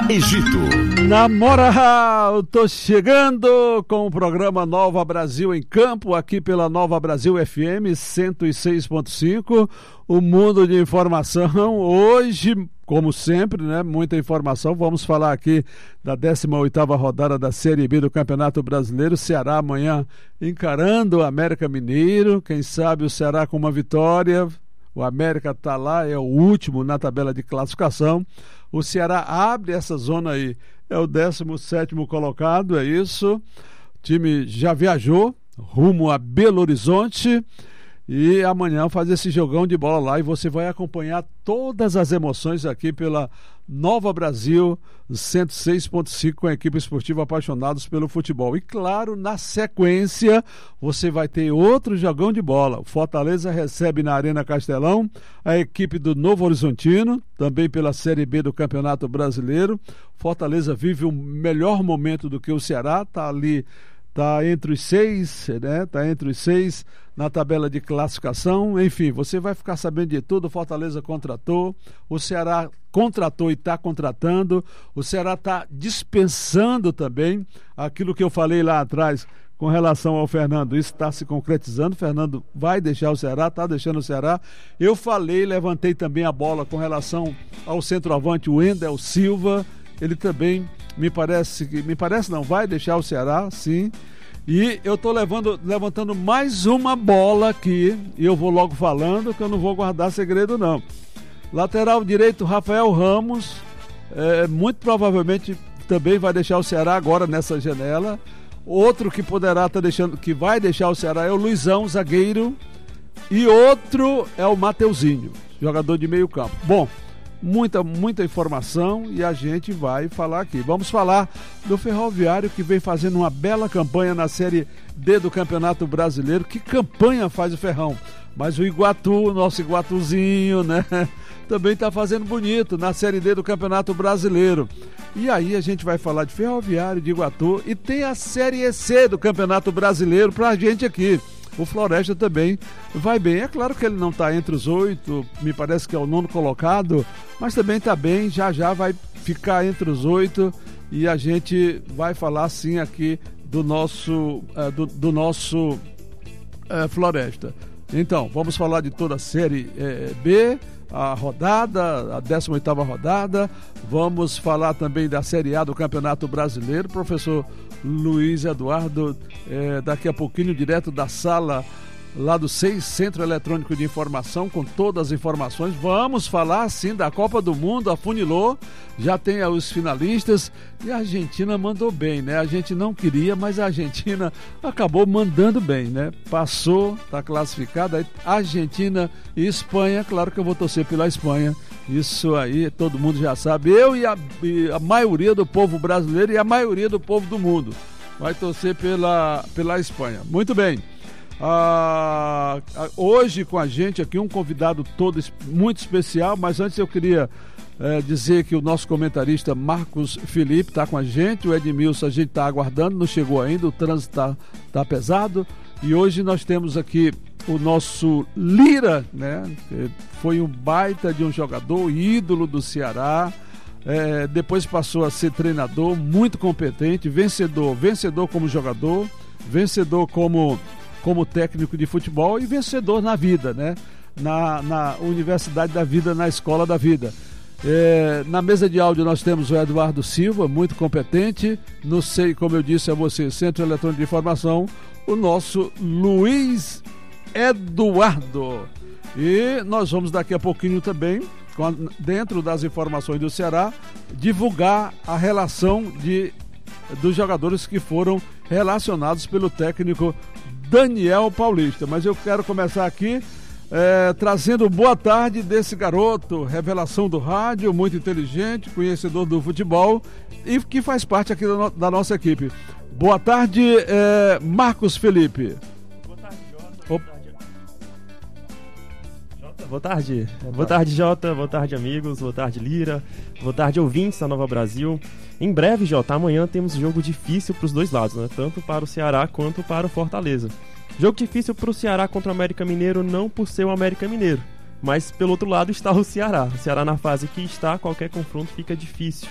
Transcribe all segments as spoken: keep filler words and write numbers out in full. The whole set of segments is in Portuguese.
Egito. Na moral, tô chegando com o programa Nova Brasil em Campo, aqui pela Nova Brasil F M cento e seis ponto cinco, o mundo de informação. Hoje, como sempre, né, muita informação. Vamos falar aqui da décima oitava rodada da Série B do Campeonato Brasileiro. Ceará amanhã encarando o América Mineiro. Quem sabe o Ceará com uma vitória. O América está lá, é o último na tabela de classificação. O Ceará abre essa zona aí, é o décimo sétimo colocado, é isso. O time já viajou rumo a Belo Horizonte e amanhã faz esse jogão de bola lá e você vai acompanhar todas as emoções aqui pela Nova Brasil cento e seis ponto cinco com a equipe esportiva Apaixonados pelo Futebol. E claro, na sequência você vai ter outro jogão de bola. O Fortaleza recebe na Arena Castelão a equipe do Novo Horizontino, também pela Série B do Campeonato Brasileiro. Fortaleza vive um melhor momento do que o Ceará, está ali, está entre os seis, né? Está entre os seis na tabela de classificação. Enfim, você vai ficar sabendo de tudo. O Fortaleza contratou, o Ceará contratou e está contratando, o Ceará está dispensando também aquilo que eu falei lá atrás com relação ao Fernando. Isso está se concretizando. O Fernando vai deixar o Ceará, está deixando o Ceará. Eu falei, levantei também a bola com relação ao centroavante, o Wendel Silva. Ele também me parece que, me parece não, vai deixar o Ceará, sim. E eu estou levantando mais uma bola aqui, e eu vou logo falando, que eu não vou guardar segredo não. Lateral direito, Rafael Ramos, é, muito provavelmente também vai deixar o Ceará agora nessa janela. Outro que poderá estar tá deixando, que vai deixar o Ceará é o Luizão, zagueiro. E outro é o Mateuzinho, jogador de meio campo. Bom, muita, muita informação e a gente vai falar aqui. Vamos falar do Ferroviário, que vem fazendo uma bela campanha na Série D do Campeonato Brasileiro. Que campanha faz o Ferrão? Mas o Iguatu, nosso Iguatuzinho, né? Também está fazendo bonito na Série D do Campeonato Brasileiro. E aí a gente vai falar de Ferroviário, de Iguatu, e tem a Série C do Campeonato Brasileiro pra gente aqui. O Floresta também vai bem. É claro que ele não está entre os oito, me parece que é o nono colocado, mas também está bem, já já vai ficar entre os oito e a gente vai falar sim aqui do nosso, uh, do, do nosso uh, Floresta. Então, vamos falar de toda a Série uh, B, a rodada, a décima oitava rodada. Vamos falar também da Série A do Campeonato Brasileiro. Professor Luiz Eduardo, é, daqui a pouquinho, direto da sala lá do seis, Centro Eletrônico de Informação, com todas as informações. Vamos falar, sim, da Copa do Mundo, afunilou, já tem os finalistas, e a Argentina mandou bem, né? A gente não queria, mas a Argentina acabou mandando bem, né? Passou, está classificada, Argentina e Espanha, claro que eu vou torcer pela Espanha, isso aí todo mundo já sabe, eu e a, e a maioria do povo brasileiro e a maioria do povo do mundo vai torcer pela, pela Espanha. Muito bem. Ah, hoje com a gente aqui um convidado todo muito especial, mas antes eu queria é, dizer que o nosso comentarista Marcos Felipe está com a gente, o Edmilson a gente está aguardando, não chegou ainda, o trânsito está tá pesado, e hoje nós temos aqui o nosso Lira, né? Que foi um baita de um jogador, ídolo do Ceará, é, depois passou a ser treinador, muito competente, vencedor, vencedor como jogador, vencedor como como técnico de futebol e vencedor na vida, né? Na, na Universidade da Vida, na Escola da Vida. É, na mesa de áudio nós temos o Eduardo Silva, muito competente. Não sei, como eu disse a você, Centro Eletrônico de Informação, o nosso Luiz Eduardo. E nós vamos daqui a pouquinho também, dentro das informações do Ceará, divulgar a relação de, dos jogadores que foram relacionados pelo técnico Daniel Paulista. Mas eu quero começar aqui é, trazendo boa tarde desse garoto, revelação do rádio, muito inteligente, conhecedor do futebol e que faz parte aqui da, no, da nossa equipe. Boa tarde, é, Marcos Felipe. Boa tarde, Jota. Jota. Boa tarde. Boa tarde, Jota. Boa tarde, amigos. Boa tarde, Lira. Boa tarde, ouvintes da Nova Brasil. Em breve, Jota, amanhã temos jogo difícil para os dois lados, né? Tanto para o Ceará quanto para o Fortaleza. Jogo difícil para o Ceará contra o América Mineiro, não por ser o América Mineiro, mas pelo outro lado está o Ceará. O Ceará na fase que está, qualquer confronto fica difícil.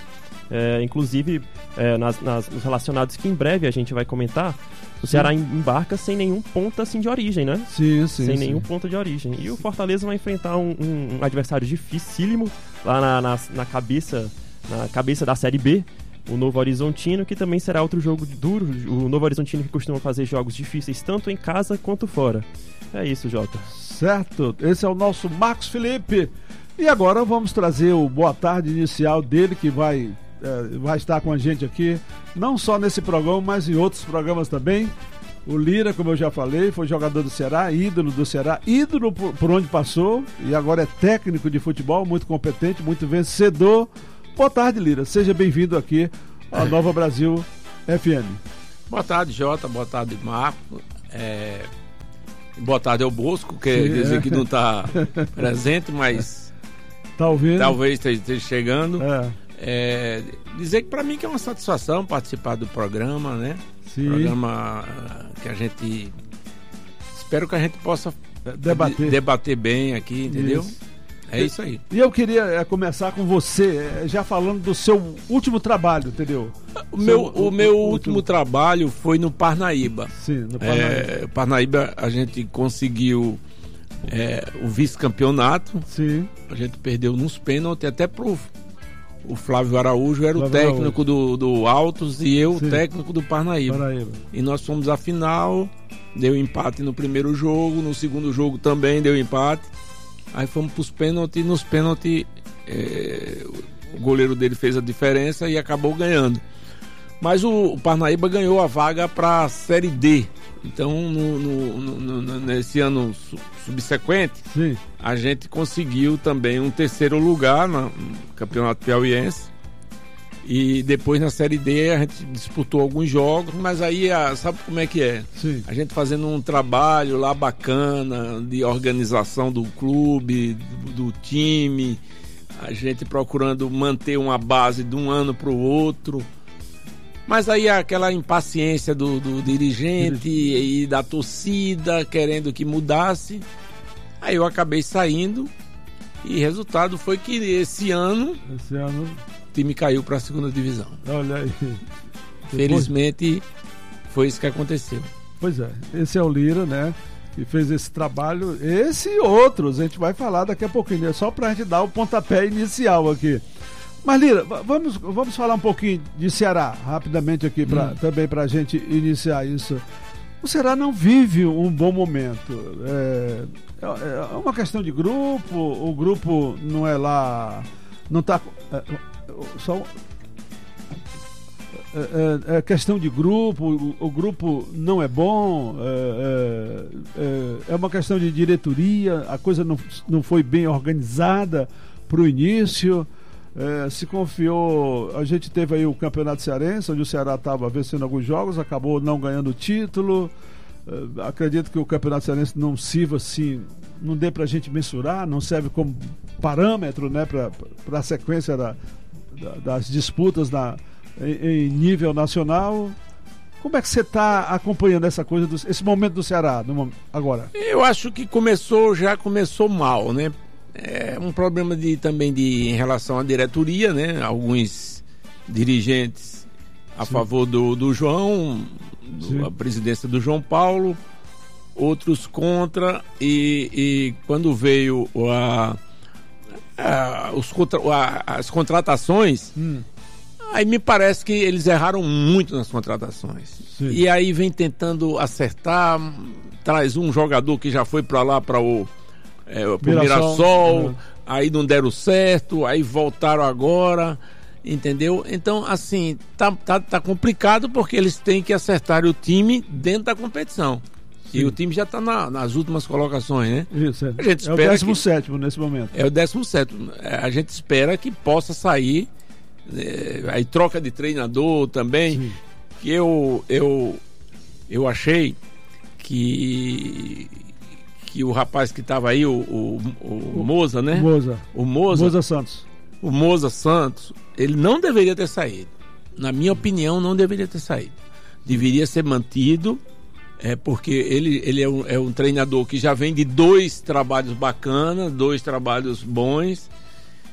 É, inclusive, é, nas, nas, nos relacionados que em breve a gente vai comentar, o Ceará sim. embarca sem nenhum ponto assim de origem, né? Sim, sim. Sem sim. nenhum ponto de origem. E o Fortaleza vai enfrentar um, um, um adversário dificílimo lá na, na, na, cabeça, na cabeça da Série B, o Novo Horizontino, que também será outro jogo duro. O Novo Horizontino que costuma fazer jogos difíceis tanto em casa quanto fora. É isso, Jota. Certo. Esse é o nosso Marcos Felipe. E agora vamos trazer o boa tarde inicial dele, que vai, é, vai estar com a gente aqui, não só nesse programa, mas em outros programas também. O Lira, como eu já falei, foi jogador do Ceará, ídolo do Ceará, ídolo por, por onde passou, e agora é técnico de futebol, muito competente, muito vencedor. Boa tarde, Lira. Seja bem-vindo aqui à Nova Brasil F M. Boa tarde, Jota. Boa tarde, Marco. É... Boa tarde ao Bosco, que Sim, dizer é. que não está presente, mas tá ouvindo? Talvez esteja chegando. É. É... Dizer que para mim que é uma satisfação participar do programa, né? Sim. Programa que a gente... Espero que a gente possa debater, debater bem aqui, entendeu? Isso. É isso aí. E eu queria é, começar com você, é, já falando do seu último trabalho, entendeu? O meu, seu, o, o meu último, último trabalho foi no Parnaíba. Sim, no Parnaíba. É, Parnaíba a gente conseguiu é, o vice-campeonato. Sim. A gente perdeu nos pênaltis até pro o Flávio Araújo, era Flávio o técnico do, do Altos e eu Sim. o técnico do Parnaíba. Parnaíba. E nós fomos à final, deu empate no primeiro jogo, no segundo jogo também deu empate. Aí fomos para os pênaltis, e nos pênaltis é, o goleiro dele fez a diferença e acabou ganhando. Mas o, o Parnaíba ganhou a vaga para a Série D. Então, no, no, no, no, nesse ano subsequente, Sim. a gente conseguiu também um terceiro lugar no Campeonato Piauiense. E depois na Série D a gente disputou alguns jogos, mas aí a, sabe como é que é? Sim. A gente fazendo um trabalho lá bacana de organização do clube, do, do time, a gente procurando manter uma base de um ano para o outro. Mas aí aquela impaciência do, do dirigente e da torcida querendo que mudasse. Aí eu acabei saindo e resultado foi que esse ano... Esse ano... o time caiu para a segunda divisão. Olha aí. Felizmente foi isso que aconteceu. Pois é, esse é o Lira, né? Que fez esse trabalho, esse e outros, a gente vai falar daqui a pouquinho, é só pra gente dar o pontapé inicial aqui. Mas Lira, vamos, vamos falar um pouquinho de Ceará, rapidamente aqui, pra, hum. também pra gente iniciar isso. O Ceará não vive um bom momento. É, é uma questão de grupo, o grupo não é lá, não tá... É, só é, é, é questão de grupo, o, o grupo não é bom, é, é, é uma questão de diretoria, a coisa não, não foi bem organizada para o início, é, se confiou, a gente teve aí o Campeonato Cearense, onde o Ceará estava vencendo alguns jogos, acabou não ganhando o título, é, acredito que o Campeonato Cearense não sirva assim, não dê para a gente mensurar, não serve como parâmetro, né, para a sequência da das disputas na, em, em nível nacional. Como é que você está acompanhando essa coisa, do, esse momento do Ceará no, agora? Eu acho que começou, já começou mal, né? É um problema de, também de, em relação à diretoria, né? Alguns dirigentes a Sim. favor do, do João, do, a presidência do João Paulo, outros contra, e, e quando veio a Ah, os contra, ah, as contratações, hum. aí me parece que eles erraram muito nas contratações. Sim. E aí vem tentando acertar, traz um jogador que já foi para lá para o é, pro Mirassol, Mirassol uhum. aí não deram certo, aí voltaram agora, entendeu? Então, assim, tá, tá, tá complicado porque eles têm que acertar o time dentro da competição. Sim. E o time já está na, nas últimas colocações, né? Isso, é. A gente é o décimo sétimo nesse momento. É o décimo sétimo. A gente espera que possa sair. É, aí troca de treinador também. Sim. Que eu, eu, eu achei que, que o rapaz que estava aí, o, o, o, o Moza, né? Moza. O Moza. Moza Santos. O Moza Santos, ele não deveria ter saído. Na minha opinião, não deveria ter saído. Deveria ser mantido. É porque ele, ele é, um, é um treinador que já vem de dois trabalhos bacanas, dois trabalhos bons,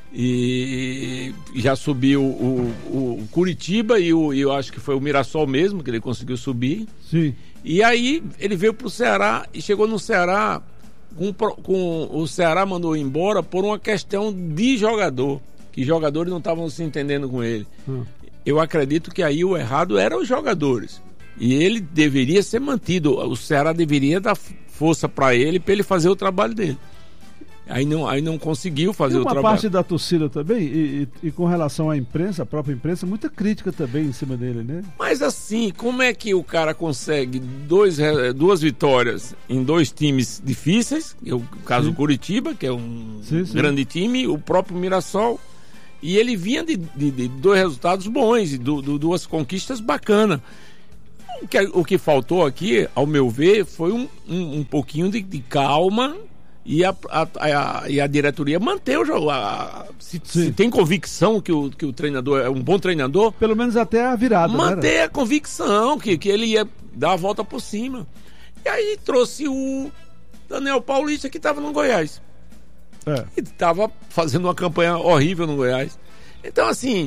E já subiu o, o, o Curitiba e o, eu acho que foi o Mirassol mesmo que ele conseguiu subir. Sim. E aí ele veio pro Ceará e chegou no Ceará com, com o Ceará mandou embora por uma questão de jogador, que jogadores não estavam se entendendo com ele. Hum. Eu acredito que aí o errado eram os jogadores e ele deveria ser mantido. O Ceará deveria dar força para ele, para ele fazer o trabalho dele. Aí não, aí não conseguiu fazer o trabalho. Uma parte da torcida também, e, e, e com relação à imprensa, a própria imprensa, muita crítica também em cima dele, né? Mas assim, como é que o cara consegue dois, duas vitórias em dois times difíceis? O caso do Curitiba, que é um sim, sim. grande time, o próprio Mirassol, e ele vinha de, de, de dois resultados bons, de, de duas conquistas bacanas. O que, o que faltou aqui, ao meu ver, foi um, um, um pouquinho de, de calma. E a, a, a, e a diretoria manter o jogo. A, se, se tem convicção que o, que o treinador é um bom treinador, pelo menos até a virada. Manter né? a convicção que, que ele ia dar a volta por cima. E aí trouxe o Daniel Paulista, que estava no Goiás. É. E estava fazendo uma campanha horrível no Goiás. Então, assim,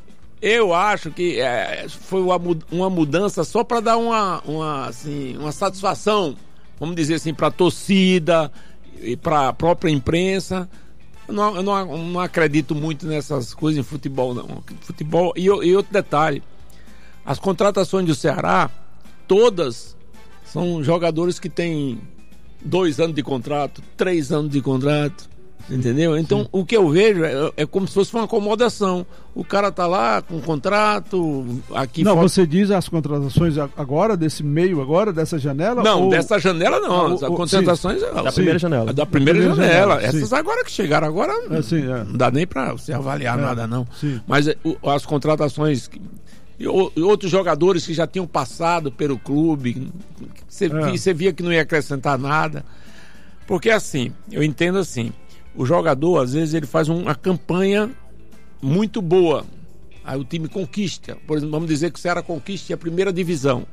eu acho que é, foi uma, uma mudança só para dar uma, uma, assim, uma satisfação, vamos dizer assim, para a torcida e para a própria imprensa. Eu, não, eu não, não acredito muito nessas coisas em futebol, não. Futebol, e, e outro detalhe, as contratações do Ceará, todas são jogadores que têm dois anos de contrato, três anos de contrato, entendeu? Então, sim, o que eu vejo é, é como se fosse uma acomodação. O cara tá lá com contrato aqui. Não, fora... você diz as contratações agora, desse meio agora, dessa janela? Não, ou... dessa janela não. As contratações sim, da primeira janela. Da primeira, da primeira janela. janela. Essas sim, agora que chegaram agora, é, sim, é. não dá nem pra você avaliar é, nada, não. Sim. Mas o, as contratações e, o, e outros jogadores que já tinham passado pelo clube, você, é. via, você via que não ia acrescentar nada. Porque assim, eu entendo assim, o jogador, às vezes, ele faz uma campanha muito boa. Aí o time conquista. Por exemplo, vamos dizer que o Ceará conquiste a primeira divisão.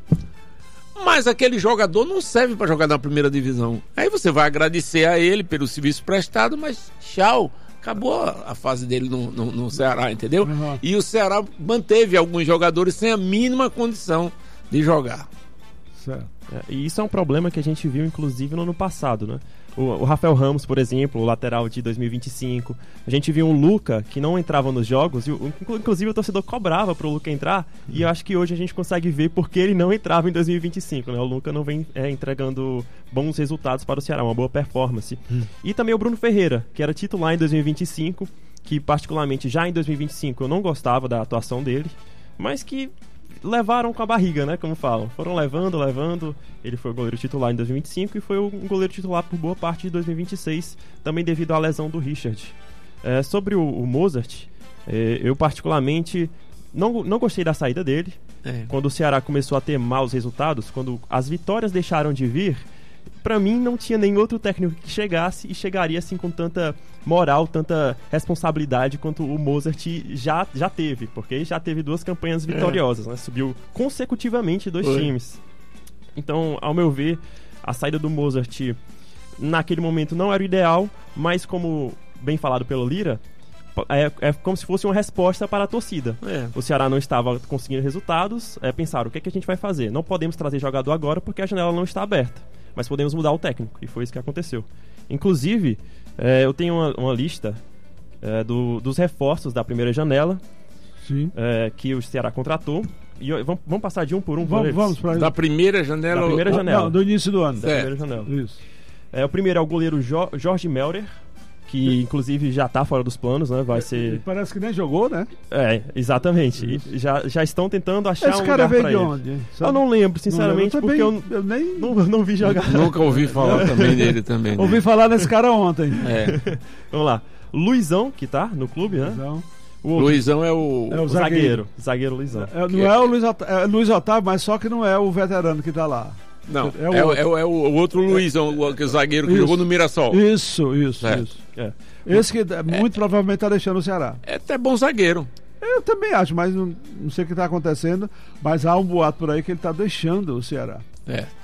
Mas aquele jogador não serve para jogar na primeira divisão. Aí você vai agradecer a ele pelo serviço prestado, mas tchau, acabou a fase dele no, no, no Ceará, entendeu? Uhum. E o Ceará manteve alguns jogadores sem a mínima condição de jogar. Certo. É, e isso é um problema que a gente viu, inclusive, no ano passado, né? O, o Rafael Ramos, por exemplo, o lateral de dois mil e vinte e cinco. A gente viu um Luca que não entrava nos jogos, e o, inclusive o torcedor cobrava pro Luca entrar, uhum. E eu acho que hoje a gente consegue ver porque ele não entrava em dois mil e vinte e cinco, né? O Luca não vem é, entregando bons resultados para o Ceará, uma boa performance. Uhum. E também o Bruno Ferreira, que era titular em dois mil e vinte e cinco, que particularmente já em dois mil e vinte e cinco eu não gostava da atuação dele, mas que levaram com a barriga, né, como falam. Foram levando, levando. Ele foi o goleiro titular em dois mil e vinte e cinco e foi o goleiro titular por boa parte de dois mil e vinte e seis, também devido à lesão do Richard. É, sobre o, o Mozart, é, eu particularmente não, não gostei da saída dele. É. Quando o Ceará começou a ter maus resultados, quando as vitórias deixaram de vir, pra mim não tinha nenhum outro técnico que chegasse e chegaria assim com tanta moral, tanta responsabilidade quanto o Mozart já, já teve, porque já teve duas campanhas vitoriosas, é. né? Subiu consecutivamente dois Oi. times. Então, ao meu ver, a saída do Mozart naquele momento não era o ideal, mas como bem falado pelo Lira, é, é como se fosse uma resposta para a torcida. É. O Ceará não estava conseguindo resultados, é, pensaram, o que, é que a gente vai fazer? Não podemos trazer jogador agora porque a janela não está aberta, mas podemos mudar o técnico, e foi isso que aconteceu. Inclusive, é, eu tenho uma, uma lista é, do, dos reforços da primeira janela, Sim. É, que o Ceará contratou. E eu, vamos, vamos passar de um por um? Vamos, vamos pra da primeira janela? Da primeira janela. Não, do início do ano. Da primeira janela. Isso. É, o primeiro é o goleiro jo- Jorge Melder, que inclusive já tá fora dos planos, né? Vai ser... Ele parece que nem jogou, né? É, exatamente. E já, já estão tentando achar Esse um cara lugar veio pra de ele. onde? Eu não lembro, sinceramente, não lembro. Eu porque eu, eu nem não, não vi jogar. Nunca ouvi falar também dele também. Né? Ouvi falar nesse cara ontem. É. Vamos lá. Luizão, que tá no clube, né? Luizão. O Luizão é o... É o zagueiro. Zagueiro Luizão. É, não é o Luiz Otávio, é Luiz Otávio, mas só que não é o veterano que tá lá. Não, é o, é, outro. É, é o outro Luizão, o, o zagueiro que isso. jogou no Mirassol. Isso, isso, é. isso. É. Esse que muito é, provavelmente tá deixando o Ceará. É até bom zagueiro. Eu também acho, mas não, não sei o que tá acontecendo, mas há um boato por aí que ele tá deixando o Ceará. É.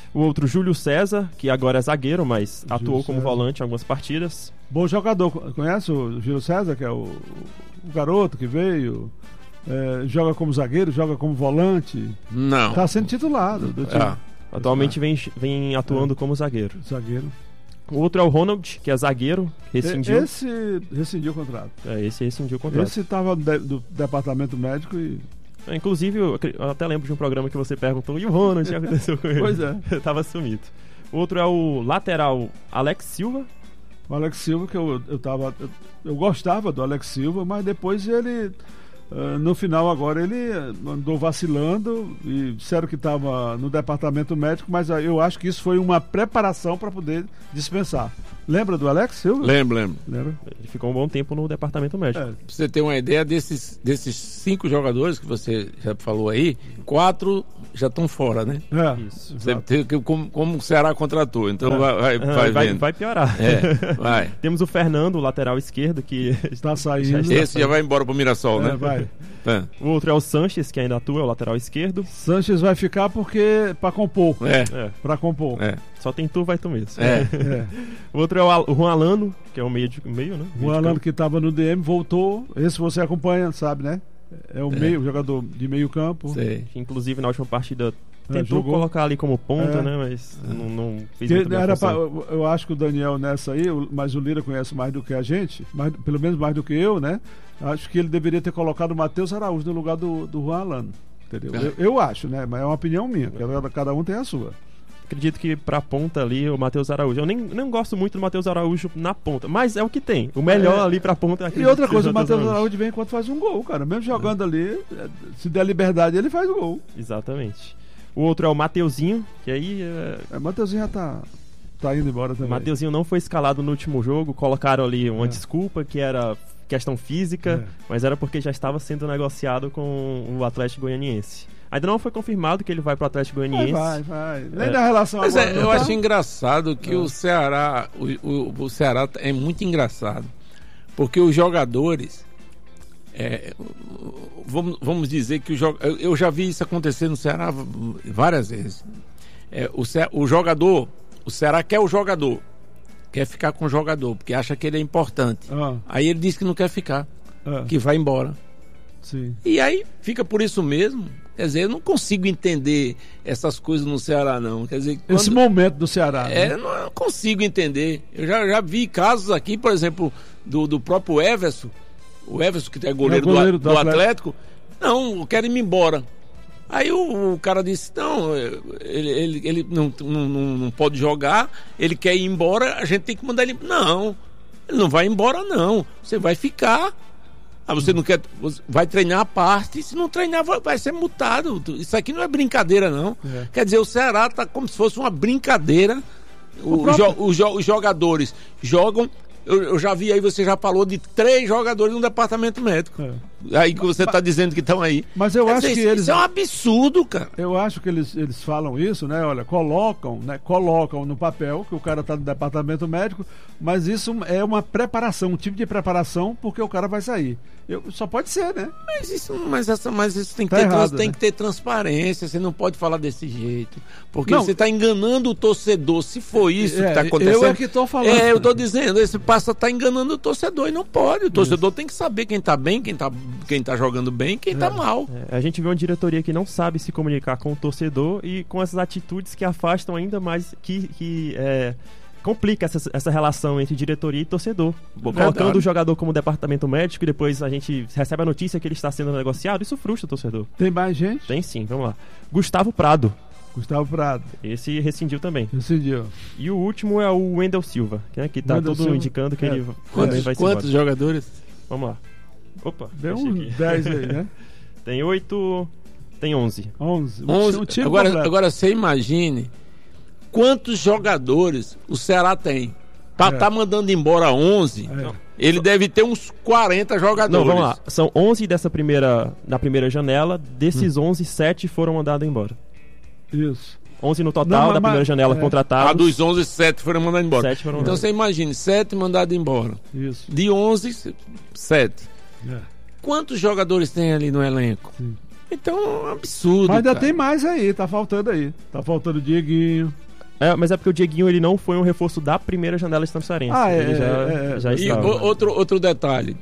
O outro, Júlio César, que agora é zagueiro, mas Júlio atuou como César. volante em algumas partidas. Bom jogador. Conhece o Júlio César, que é o, o garoto que veio, é, joga como zagueiro, joga como volante. Não. Está sendo titulado do time. Ah, Atualmente vem, vem atuando como zagueiro. Zagueiro. O outro é o Ronald, que é zagueiro, rescindiu. Esse rescindiu o contrato. É, esse rescindiu o contrato. Esse estava do, do departamento médico e... É, inclusive, eu, acre- eu até lembro de um programa que você perguntou, e o Ronald, o que aconteceu com ele? Pois é. Tava sumido. O outro é o lateral Alex Silva. O Alex Silva, que eu, eu tava. Eu, eu gostava do Alex Silva, mas depois ele. Uh, no final agora ele andou vacilando e disseram que estava no departamento médico, mas eu acho que isso foi uma preparação para poder dispensar. Lembra do Alex Silva? lembro, lembro. Lembra? Ele ficou um bom tempo no departamento médico. É. Pra você ter uma ideia, desses, desses cinco jogadores que você já falou aí, quatro já estão fora, né? É, Isso. Você exato. tem que- como, como o Ceará contratou, então É. vai, vai, Ah, vai vai, vendo. vai piorar. É, vai. Temos o Fernando, o lateral esquerdo, que Está saindo. Esse já vai embora pro Mirassol, É, né? vai. É. o outro é o Sanches, que ainda atua, é o lateral esquerdo. Sanches vai ficar porque para compor, É, É, para compor. é, só tem tu, vai tu mesmo. é. É. O outro é o, Al- o Juan Alano, que é o meio, de, meio né? O Meio de Alano campo. que estava no D M voltou. Esse você acompanha, sabe, né? É o meio, jogador de meio campo. Sei. Que, inclusive, na última partida É, tentou jogou. colocar ali como ponta, É. né? Mas não, não fez Que muito bem a era pra- função. eu, eu acho que o Daniel nessa aí, o- mas o Lira conhece mais do que a gente, mais, pelo menos mais do que eu, né? Acho que ele deveria ter colocado o Matheus Araújo no lugar do, do Juan Alano. Entendeu? É. Eu, eu acho, né? Mas é uma opinião minha. Cada, cada um tem a sua. Acredito que pra ponta ali, o Matheus Araújo. Eu nem, nem gosto muito do Matheus Araújo na ponta, mas é o que tem. O melhor É. ali pra ponta. E acredito outra que coisa, o seja Matheus Araújo vem enquanto faz um gol, cara. Mesmo jogando ali, é, se der liberdade, ele faz o gol. Exatamente. O outro é o Mateuzinho, que aí. É... É, o Matheusinho já tá, tá indo embora O também. Mateuzinho não foi escalado no último jogo. Colocaram ali uma É. desculpa que era questão física, É. mas era porque já estava sendo negociado com o Atlético Goianiense. Ainda não foi confirmado que ele vai pro Atlético Vai, Goianiense. vai, vai. Nem É. na relação Mas agora. é, não eu tá? acho engraçado que É. o Ceará, o, o, o Ceará é muito engraçado, porque os jogadores, é, vamos, vamos dizer que o jo- eu, eu já vi isso acontecer no Ceará várias vezes. É, o, Ce- o jogador, o Ceará quer o jogador, quer ficar com o jogador, porque acha que ele é importante. Ah, Aí ele diz que não quer ficar, ah, que vai embora. sim. E aí fica por isso mesmo. Quer dizer, eu não consigo entender essas coisas no Ceará, não. Quer dizer, quando... Esse momento do Ceará. É, né? não consigo entender. Eu já, já vi casos aqui, por exemplo, do, do próprio Everson. O Everson, que é goleiro, É goleiro do, do do Atlético. Atlético. Não, eu quero ir embora. Aí o, o cara disse, não, ele, ele, ele não, não, não, não pode jogar, ele quer ir embora, a gente tem que mandar ele. Não, ele não vai embora, não. Você vai ficar. Ah, você não quer. Você vai treinar a parte, se não treinar, vai, vai ser multado. Isso aqui não é brincadeira, não. É. Quer dizer, o Ceará tá como se fosse uma brincadeira. O, O próprio- jo- os, jo- os jogadores jogam. Eu, eu já vi aí, você já falou de três jogadores no departamento médico. É. Aí que você está dizendo que estão aí. Mas eu Quer acho dizer, que isso, eles. isso é um absurdo, cara. Eu acho que eles, eles falam isso, né? Olha, colocam, né? Colocam no papel que o cara tá no departamento médico, mas isso é uma preparação, um tipo de preparação, porque o cara vai sair. Eu, só pode ser, né? Mas isso, mas essa, mas isso tem que, Tá ter, errado, trans- tem né? que ter transparência. Você não pode falar desse jeito. Porque Não. você está enganando o torcedor. Se for isso É, que está acontecendo. eu é que tô falando. É, eu estou dizendo, esse passa tá enganando o torcedor e não pode. O torcedor tem que saber quem está bem, quem está quem tá jogando bem, quem está É. mal. É, a gente vê uma diretoria que não sabe se comunicar com o torcedor e com essas atitudes que afastam ainda mais, que, que é, complica essa, essa relação entre diretoria e torcedor. Verdade. Colocando o jogador como departamento médico e depois a gente recebe a notícia que ele está sendo negociado, isso frustra o torcedor. Tem mais gente? Tem sim, vamos lá. Gustavo Prado, Gustavo Prado. esse rescindiu também. Decidiu. E o último é o Wendel Silva, né, que tá Wendel todo Silva. indicando que É. ele também Quantos, vai se quantos embora. jogadores? Vamos lá. Opa, Deu fechei uns aqui. dez aí, né? Tem oito, tem onze. onze. onze. O time Agora, completo. agora você imagine quantos jogadores o Ceará tem. Para É. estar mandando embora onze, É. ele deve ter uns quarenta jogadores. Não, vamos lá. São onze dessa primeira, na primeira janela. Desses onze, sete foram mandados embora. Isso. onze no total Não, da mas- primeira janela é. contratados. Ah, dos onze, sete foram mandados embora. Sete foram Então mandados. você imagine, sete mandados embora. Isso. De onze, sete. É. Quantos jogadores tem ali no elenco? Sim. Então é um absurdo. Mas ainda cara. tem mais aí, tá faltando aí. Tá faltando o Dieguinho. É, mas é porque o Dieguinho ele não foi um reforço da primeira janela de transferência. Ah, é, ele já, é, é. já E estava. o- outro, outro detalhe.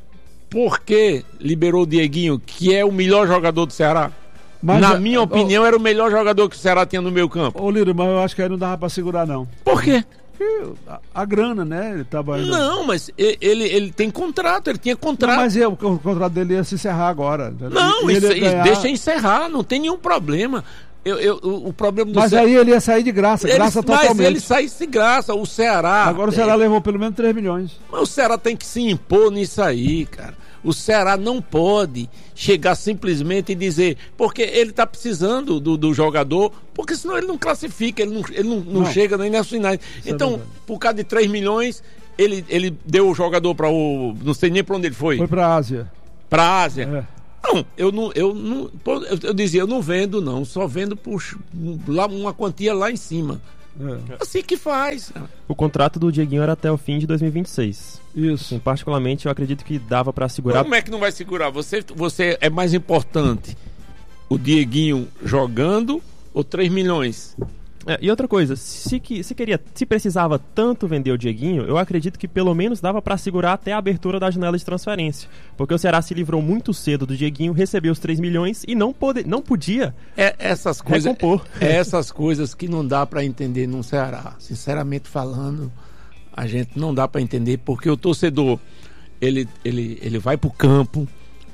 Por que liberou o Dieguinho, que é o melhor jogador do Ceará? Mas, Na é, minha ô, opinião, era o melhor jogador que o Ceará tinha no meio campo. Ô, Lírio, mas eu acho que aí não dava pra segurar, não. Por quê? Porque a, a grana, né? Ele tava indo... Não, mas e- ele, ele tem contrato, ele tinha Não, contrato. mas é, o, o contrato dele ia se encerrar agora. Não, E- e isso, ele ia isso ganhar- deixa encerrar, não tem nenhum problema. Eu, eu, o, o problema do Mas Ceará. aí ele ia sair de graça, Ele- graça mas totalmente. ele saísse de graça, o Ceará. Agora o Ceará levou pelo menos três milhões. Mas o Ceará tem que se impor nisso aí, cara. O Ceará não pode chegar simplesmente e dizer, porque ele está precisando do, do jogador, porque senão ele não classifica, ele não, ele não, não Não. chega nem nas finais. é Então, verdade. por causa de três milhões, ele, ele deu o jogador para o. Não sei nem para onde ele foi. Foi pra Ásia. Para a Ásia. É. Não, eu não, eu não, pô, eu, eu dizia, eu não vendo não, só vendo por, lá, uma quantia lá em cima. É. Assim que faz. O contrato do Dieguinho era até o fim de dois mil e vinte e seis. Isso. Assim, particularmente, eu acredito que dava pra segurar. Como é que não vai segurar? Você, você é mais importante o Dieguinho jogando ou três milhões? É, e outra coisa, se, que, se queria, se precisava tanto vender o Dieguinho, eu acredito que pelo menos dava pra segurar até a abertura da janela de transferência. Porque o Ceará se livrou muito cedo do Dieguinho, recebeu os três milhões e não, pode, não podia É essas coisas, recompor. é essas coisas que não dá para entender no Ceará. Sinceramente falando, a gente não dá para entender porque o torcedor ele, ele, ele vai pro campo.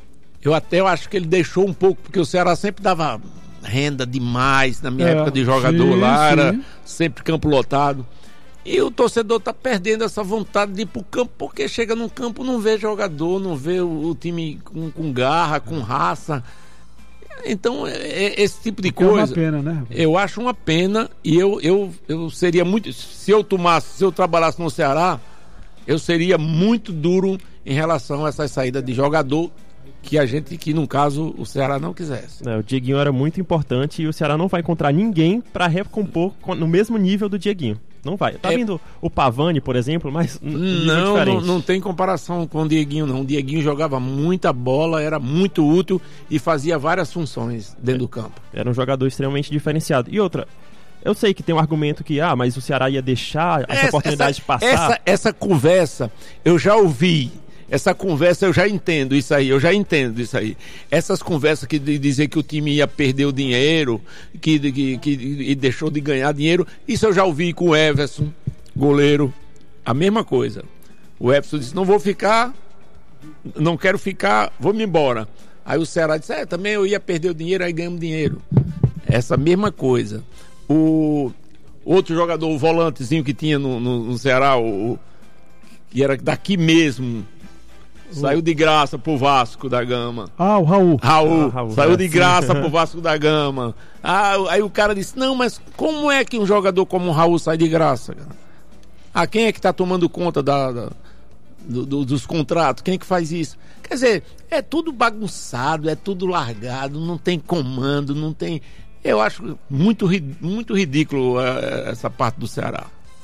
Eu até eu acho que ele deixou um pouco porque o Ceará sempre dava renda demais na minha É, época de jogador sim, lá, era sim. sempre campo lotado. E o torcedor tá perdendo essa vontade de ir pro campo porque chega num campo não vê jogador, não vê o, o time com, com garra, com raça. Então, é, é esse tipo de Que é uma coisa. pena, né? Eu acho uma pena e eu, eu, eu seria muito. Se eu tomasse, se eu trabalhasse no Ceará, eu seria muito duro em relação a essa saída de jogador que a gente, que no caso, o Ceará não quisesse. É, o Dieguinho era muito importante e o Ceará não vai encontrar ninguém pra recompor co- no mesmo nível do Dieguinho. Não vai. Tá É- vindo o Pavani, por exemplo, mas n- nível Não, não, diferente. não tem comparação com o Dieguinho, não. O Dieguinho jogava muita bola, era muito útil e fazia várias funções dentro do campo. Era um jogador extremamente diferenciado. E outra, eu sei que tem um argumento que, ah, mas o Ceará ia deixar essa, oportunidade de passar. Essa, essa conversa eu já ouvi. Essa conversa eu já entendo isso aí, eu já entendo isso aí. Essas conversas que de dizer que o time ia perder o dinheiro, que, que, que e deixou de ganhar dinheiro, isso eu já ouvi com o Everson, goleiro, a mesma coisa. O Everson disse, não vou ficar, não quero ficar, vou me embora. Aí o Ceará disse, é, também eu ia perder o dinheiro, aí ganhamos dinheiro. Essa mesma coisa. O outro jogador, o volantezinho que tinha no, no, no Ceará, o, o- que era daqui mesmo, saiu de graça pro Vasco da Gama. Ah, o Raul. Raul, Ah, Raul, saiu é. de graça pro Vasco da Gama. Ah, aí o cara disse, não, mas como é que um jogador como o Raul sai de graça, cara? Ah, quem é que tá tomando conta da, da- do- do- dos contratos? Quem é que faz isso? Quer dizer, é tudo bagunçado, é tudo largado, não tem comando, não tem... Eu acho muito, ri- muito ridículo eh, essa parte do Ceará.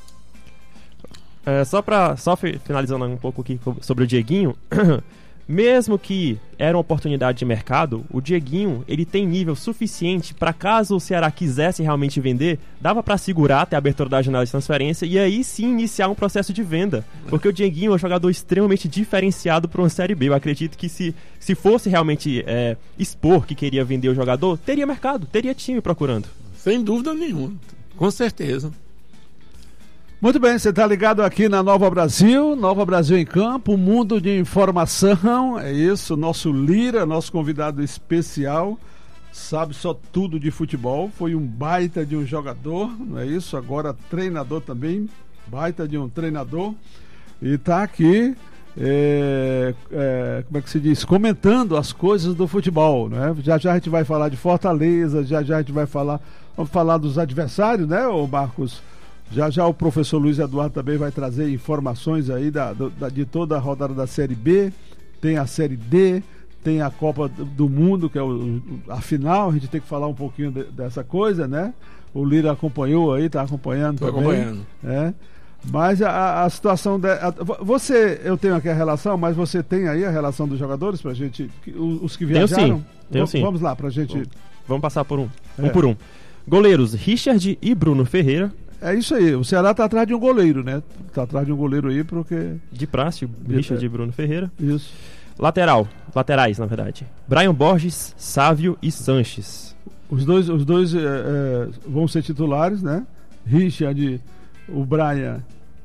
É, só pra, só fi- finalizando um pouco aqui sobre o Dieguinho, mesmo que era uma oportunidade de mercado, o Dieguinho, ele tem nível suficiente para caso o Ceará quisesse realmente vender, dava para segurar até a abertura da janela de transferência e aí sim iniciar um processo de venda, porque o Dieguinho é um jogador extremamente diferenciado para uma Série B. Eu acredito que se, se fosse realmente é, expor que queria vender o jogador, teria mercado, teria time procurando. Sem dúvida nenhuma, com certeza. Muito bem, você está ligado aqui na Nova Brasil, Nova Brasil em Campo, mundo de informação, é isso, nosso Lira, nosso convidado especial, sabe só tudo de futebol, foi um baita de um jogador, não é isso? Agora treinador também, baita de um treinador, e está aqui, é, é, como é que se diz, comentando as coisas do futebol, né? Já já a gente vai falar de Fortaleza, já já a gente vai falar, vamos falar dos adversários, né, ô Marcos? Já já o professor Luiz Eduardo também vai trazer informações aí da, da, de toda a rodada da Série B, tem a Série D, tem a Copa do Mundo, que é o, a final, a gente tem que falar um pouquinho de, dessa coisa, né? O Lira acompanhou aí, tá acompanhando Tô também. acompanhando. É. Mas a, a situação... De, a, você, eu tenho aqui a relação, mas você tem aí a relação dos jogadores pra gente, os, os que Tenho viajaram? sim. Tenho sim. Vamos lá, pra gente... Vamos passar por um, É. um por um. Goleiros, Richard e Bruno Ferreira. É isso aí, o Ceará tá atrás de um goleiro, né? Tá atrás de um goleiro aí, porque... De praxe, Richard É. e Bruno Ferreira. Isso. Lateral, laterais, na verdade. Brian Borges, Sávio e Sanches. Os dois, os dois é, é, vão ser titulares, né? Richard, o Brian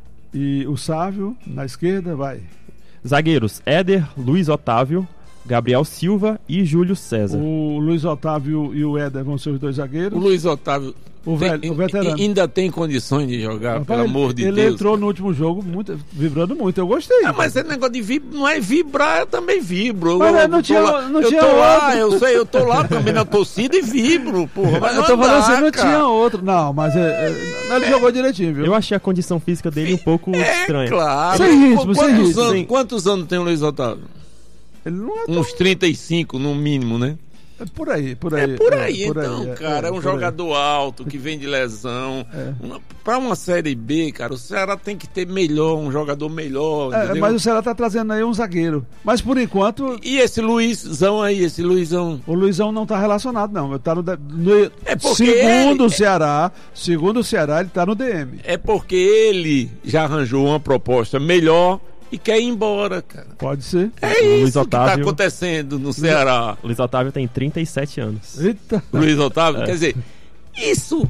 e o Sávio na esquerda, vai. Zagueiros, Éder, Luiz Otávio, Gabriel Silva e Júlio César. O Luiz Otávio e o Éder vão ser os dois zagueiros. O Luiz Otávio O, velho, tem, o veterano. ainda tem condições de jogar, Rapaz, pelo amor de ele Deus. Ele entrou no último jogo muito, vibrando muito, eu gostei. Ah, mas esse negócio de vibrar, não é vibrar, eu também vibro. Mas eu, não eu tinha- tô lá, não eu tinha tô lá, outro. eu sei, eu tô lá também na torcida e vibro, porra. Mas eu não tô falando dá, assim, não cara. tinha outro. Não, mas é, é, ele jogou direitinho, viu? Eu achei a condição física dele um pouco É estranha. claro. Sem ritmo, sem quantos, ritmo. anos, quantos anos tem o Luiz Otávio? Ele não é tão... Uns trinta e cinco no mínimo, né? É por aí, por aí. É por aí, por então, aí, cara. É, um por jogador alto que vem de lesão. É. Uma, pra uma Série B, cara, o Ceará tem que ter melhor, um jogador melhor. É, entendeu? mas o Ceará tá trazendo aí um zagueiro. Mas por enquanto, E esse Luizão aí, esse Luizão. o Luizão não tá relacionado, não. Ele tá no, no- É porque segundo ele- o Ceará, segundo o Ceará, ele tá no D M. É porque ele já arranjou uma proposta melhor e quer ir embora, cara. Pode ser. É O Luiz isso que tá Otávio- acontecendo no Ceará. O Luiz Otávio tem trinta e sete anos. Eita. Luiz É. Otávio, quer dizer, isso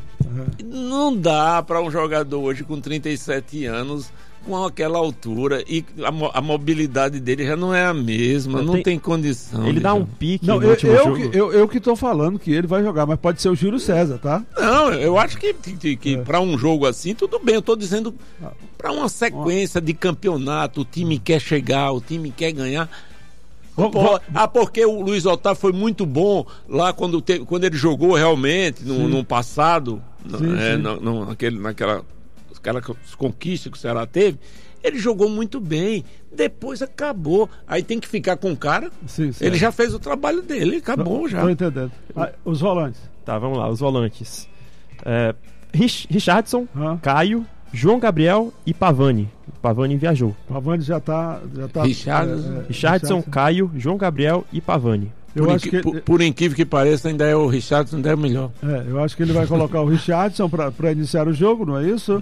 não dá para um jogador hoje com trinta e sete anos, com aquela altura, e a, mo- a mobilidade dele já não é a mesma, Não não tem- tem, condição. Ele de dá um jogar. pique Não, no eu, último eu, jogo. que- eu, eu que tô falando que ele vai jogar, mas pode ser o Júlio César, tá? Não, eu acho que, que, que É. para um jogo assim, tudo bem. Eu tô dizendo Ah. para uma sequência de campeonato, o time quer chegar, o time quer ganhar. Vamos- Pô, vamos- ah, porque o Luiz Otávio foi muito bom lá quando, te- quando ele jogou realmente no, Sim. no passado, Sim, é, sim. no- no- naquele, naquela aquela conquista que o Ceará teve. Ele jogou muito bem. Depois acabou. Aí tem que ficar com o cara. Sim, sim. Ele já fez o trabalho dele, acabou já. Tô entendendo. Ah, os volantes. Tá, vamos lá, os volantes. É, Rich- Richardson, Hã? Caio, João Gabriel e Pavani. Pavani viajou. O Avani já tá. Já tá Richardson. Richardson, Caio, João Gabriel e Pavani. Eu por, acho inqui- que, por, por incrível que pareça, ainda é o Richardson, ainda é o melhor. é, eu acho que ele vai colocar o Richardson para iniciar o jogo, não é isso?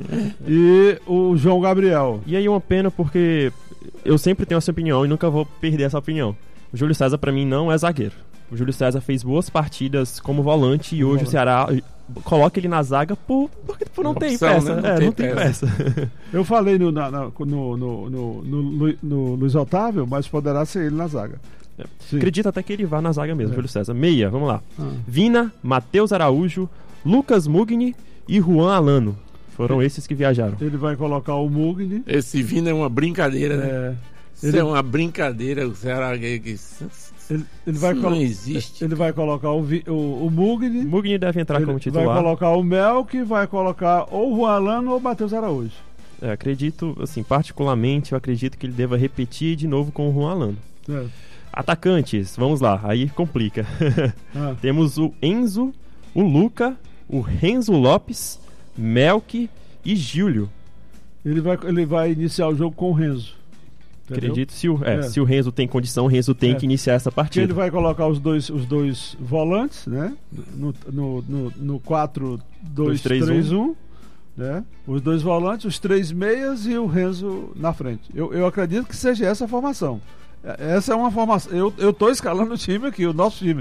E o João Gabriel. E aí uma pena porque eu sempre tenho essa opinião e nunca vou perder essa opinião. O Júlio César pra mim não é zagueiro. O Júlio César fez boas partidas como volante e hoje Volante. o Ceará coloca ele na zaga por, por, por não ter Opção, peça. né? Não É, tem não tem peça. peça. Eu falei no, na- na- no, no, no, no Lu- no Luiz Otávio, mas poderá ser ele na zaga. É. Sim. Acredito até que ele vá na zaga mesmo, É. Júlio César. Meia, vamos lá. Ah. Vina, Matheus Araújo, Lucas Mugni e Juan Alano. Foram esses que viajaram. Ele vai colocar o Mugni. Esse Vina é uma brincadeira, né? É, Isso ele- é uma brincadeira. O Ceará que- que- ele, ele vai Isso colo- não existe. Ele vai colocar o, Vi- o, o Mugni. Mugni deve entrar Ele como vai titular. colocar o Melk, vai colocar ou o Juan Alano ou o Matheus Araújo. É, acredito, assim, particularmente, eu acredito que ele deva repetir de novo com o Juan Alano. É. Atacantes, vamos lá, aí complica. Ah, Temos o Enzo, o Luca, o Renzo Lopes, Melk e Júlio. ele, vai, ele vai iniciar o jogo com o Renzo. Entendeu? Acredito, se o, é, É. se o Renzo tem condição, o Renzo tem É. que iniciar essa Porque ele partida. vai colocar os dois, os dois volantes, né? No, no, no, no quatro dois três um, né? Os dois volantes, os três meias e o Renzo na frente. Eu, eu acredito que seja essa a formação. É- Essa é uma formação. Eu, eu tô escalando o time aqui, o nosso time.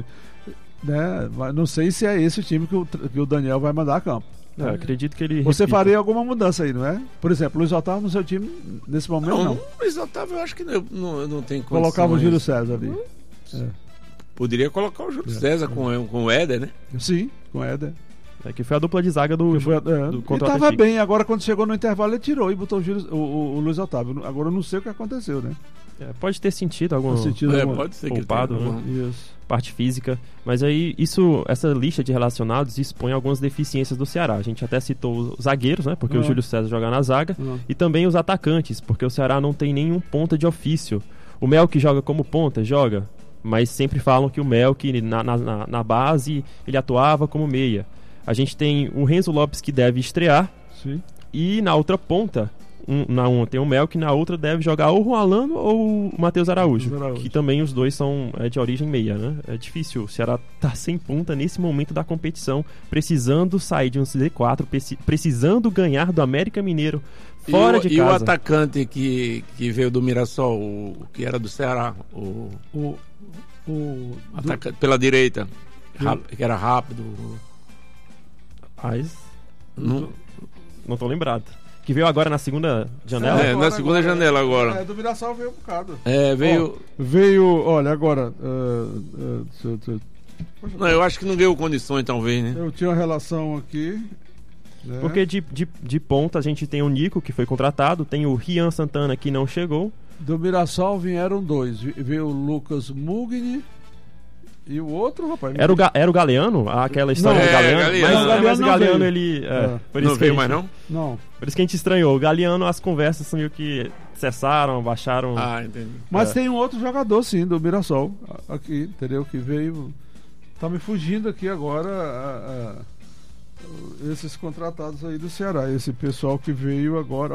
Né? Mas não sei se é esse o time que o, que o Daniel vai mandar a campo. É, acredito que ele. Você repita. faria alguma mudança aí, não é? Por exemplo, Luiz Otávio no seu time, nesse momento, Não, não. o Luiz Otávio eu acho que não, não, não tem condição. Colocava o Júlio César ali. Poderia colocar o Júlio É. César com, com o Éder, né? Sim, com o Éder. É que foi a dupla de zaga do. Que foi, é, do e contra o tava Atlético. bem, agora quando chegou no intervalo ele tirou e botou o, Júlio- o, o- o Luiz Otávio. Agora eu não sei o que aconteceu, né? É, pode ter sentido algum No sentido É, algum- pode ser que ele poupado, tenha né? alguma- Isso. parte física, mas aí isso, essa lista de relacionados expõe algumas deficiências do Ceará. A gente até citou os zagueiros, né? Porque Ah. o Júlio César joga na zaga, Ah. e também os atacantes, porque o Ceará não tem nenhum ponta de ofício. O Melk joga como ponta, joga, mas sempre falam que o Melk na, na, na- na base ele atuava como meia. A gente tem o Renzo Lopes que deve estrear Sim. e na outra ponta um, na uma tem o Melk, na outra deve jogar ou o Juan Lano ou o Matheus Araújo, Araújo, que também os dois são é, de origem meia, né? É difícil, o Ceará tá sem ponta nesse momento da competição, precisando sair de um Z quatro, precisando ganhar do América Mineiro fora e o, de casa. E o atacante que, que veio do Mirassol, o que era do Ceará, o, O, o, atacante, do... pela direita, rap, que era rápido. Mas Não, não tô lembrado. Que veio agora na segunda janela? É, na segunda agora, janela agora. É, do Mirassol veio um bocado. É, veio... Ó, veio, olha, agora... Uh, uh, uh, uh, não, eu acho que não ganhou condições, talvez, né? Eu tinha uma relação aqui... Né? Porque de, de, de ponta a gente tem o Nico, que foi contratado, tem o Rian Santana, que não chegou. Do Mirassol vieram dois. Veio o Lucas Mugni e o outro, rapaz... Era o, Ga, era o Galeano? Aquela história Não, do Galeano? é, Galeano. Mas, Não, é, Galeano mas o não Galeano, veio. ele... É, É. por isso Não que veio a gente, mais, não? Não. Por isso que a gente estranhou. O Galeano, as conversas meio que cessaram, baixaram... Ah, entendi. Mas É. tem um outro jogador, sim, do Mirassol, aqui, entendeu? Que veio... Tá me fugindo aqui agora a, a, esses contratados aí do Ceará. Esse pessoal que veio agora...